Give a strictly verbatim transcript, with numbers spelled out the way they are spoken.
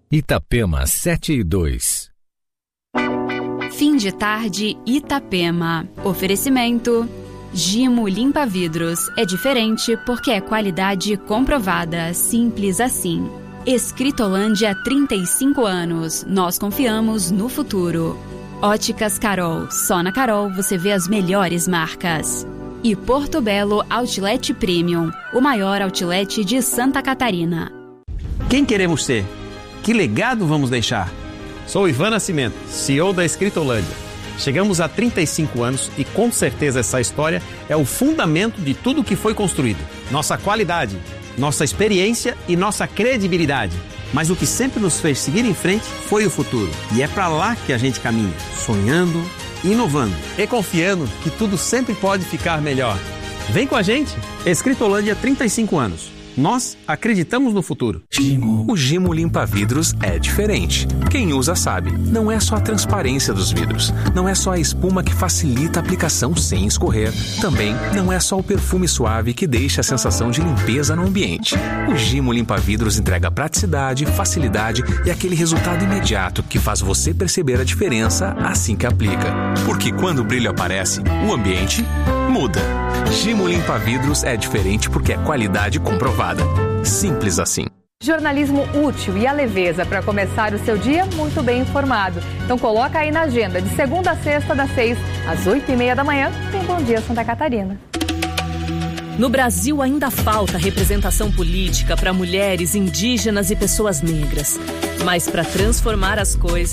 Itapema sete e dois. Fim de tarde, Itapema. Oferecimento. Gimo Limpa Vidros. É diferente porque é qualidade comprovada. Simples assim. Escritolândia, trinta e cinco anos. Nós confiamos no futuro. Óticas Carol. Só na Carol você vê as melhores marcas. E Porto Belo Outlet Premium. O maior outlet de Santa Catarina. Quem queremos ser? Que legado vamos deixar? Sou Ivan Nascimento, C E O da Escritolândia. Chegamos a trinta e cinco anos e com certeza essa história é o fundamento de tudo que foi construído. Nossa qualidade, nossa experiência e nossa credibilidade. Mas o que sempre nos fez seguir em frente foi o futuro. E é para lá que a gente caminha, sonhando, inovando. E confiando que tudo sempre pode ficar melhor. Vem com a gente! Escritolândia, trinta e cinco anos. Nós acreditamos no futuro. Gimo. O Gimo Limpa Vidros é diferente. Quem usa sabe. Não é só a transparência dos vidros. Não é só a espuma que facilita a aplicação sem escorrer. Também não é só o perfume suave que deixa a sensação de limpeza no ambiente. O Gimo Limpa Vidros entrega praticidade, facilidade e aquele resultado imediato que faz você perceber a diferença assim que aplica. Porque quando o brilho aparece, o ambiente muda. Gimo Limpa Vidros é diferente porque é qualidade comprovada. Simples assim. Jornalismo útil e a leveza para começar o seu dia muito bem informado. Então coloca aí na agenda, de segunda a sexta, das seis às oito e meia da manhã, tem Bom Dia Santa Catarina. No Brasil ainda falta representação política para mulheres, indígenas e pessoas negras. Mas para transformar as coisas,